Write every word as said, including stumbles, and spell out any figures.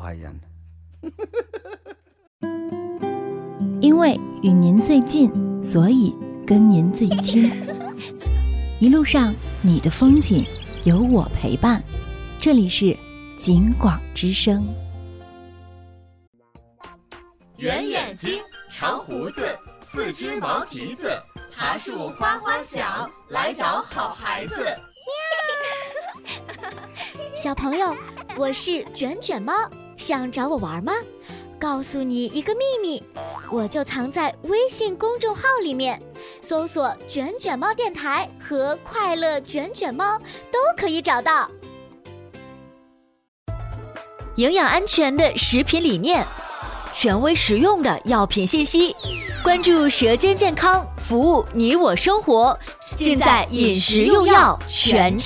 害人。 因为与您最近，所以跟您最亲。一路上你的风景有我陪伴。这里是景广之声。 圆眼睛，长胡子，四只毛蹄子，爬树花花响，来找好孩子。 小朋友，我是卷卷猫，想找我玩吗？告诉你一个秘密，我就藏在微信公众号里面，搜索卷卷猫电台和快乐卷卷猫都可以找到。营养安全的食品理念，权威实用的药品信息，关注舌尖健康，服务你我生活，尽在饮食用药全